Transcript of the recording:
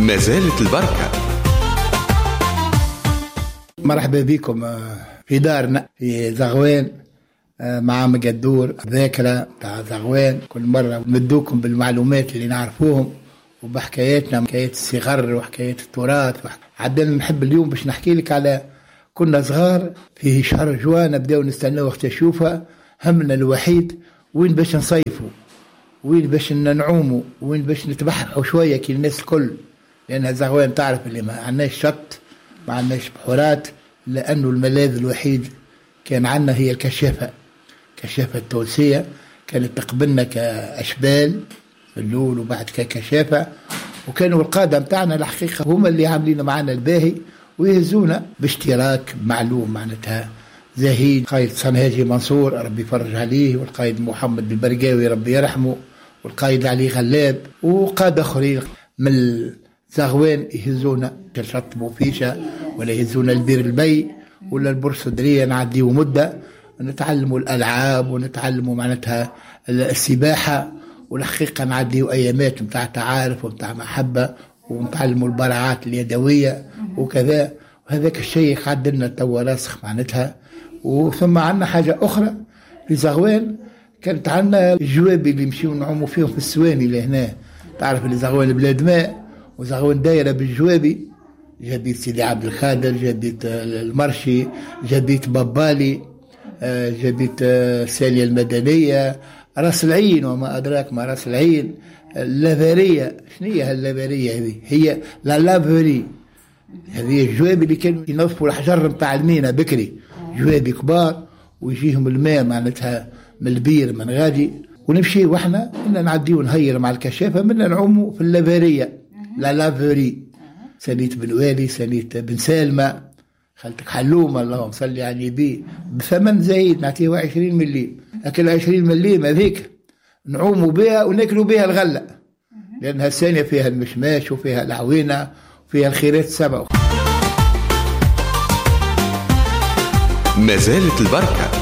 ما زالت البركة. مرحبا بكم في دارنا في زغوان مع مقدور ذاكرة تاع زغوان. كل مرة ندوكم بالمعلومات اللي نعرفوهم وبحكاياتنا، حكايات الصغر وحكايات التراث. عدنا نحب اليوم باش نحكي لك على كنا صغار في شهر جوان، نبداو نستناو وقت نشوفها. همنا الوحيد وين باش نصيفوا، وين باش ننعوموا، وين باش نتبحروا شوية كي الناس الكل، لأن زغوان تعرف اللي ما عندناش شط، ما عندناش بحورات، لأنه الملاذ الوحيد كان عندنا هي الكشافة التونسية. كانت تقبلنا كأشبال في الأول وبعد ككشافة، وكانوا القادة متاعنا الحقيقة هم اللي عاملين معنا الباهي ويهزونا باشتراك معلوم. معناتها زهيد قائد صنهاجي منصور ربي يفرج عليه، والقائد محمد البرقاوي ربي يرحمه، والقائد علي غلاب، وقادة آخرين من زغوان يهزونا كشط بوفيشة، ولا يهزونا البير البي ولا البورصدرية. نعديو مدة نتعلموا الألعاب ونتعلموا معناتها السباحة، والحقيقة نعديو أيامات متاع تعارف ومتاع محبة، ونتعلموا البراعات اليدوية وكذا. وهذاك الشيء قعدنا توا راسخ معناتها. وثم عندنا حاجة أخرى في زغوان، كانت عندنا الجوابي اللي يمشيو نعوموا فيهم في السواني لهنا. تعرف اللي زغوان بلاد ماء، وزغوان دايرة بالجوابي، جابيت سيدي عبد الخادر، جابيت المرشي، جابيت بابالي، جابيت سالية المدنية، راس العين وما أدراك ما راس العين، اللافارية. شنية هاللافارية هذه؟ هي لافاري، هذه الجوابي اللي كانوا ينظفوا الحجر متاع المينا بكري، جوابي كبار ويجيهم الماء معناتها من البير من غادي، ونمشي واحنا إنا نعديو نهير مع الكشافة منا نعوموا في اللافارية، لافاري. سنيت بن والي، سنيت بن سالمة، خالتك حلومة اللهم صل على النبي، بثمن زايد نعطيه 20 مليم. لكن 20 مليم هذيك نعوموا بها وناكلوا بها الغلة، لأنها الثانية فيها المشماش وفيها العوينة وفيها الخيرات السبع. ما زالت البركة.